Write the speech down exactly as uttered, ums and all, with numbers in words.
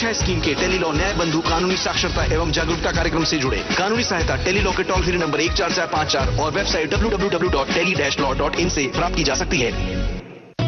छह स्कीम के टेलीलॉ न्याय बंधु कानूनी साक्षरता एवं जागरूकता कार्यक्रम से जुड़े। कानूनी सहायता टेलीलॉ के टोल फ्री नंबर एक चार चार पाँच चार और website W W W dot tele dash law dot in से प्राप्त की जा सकती है।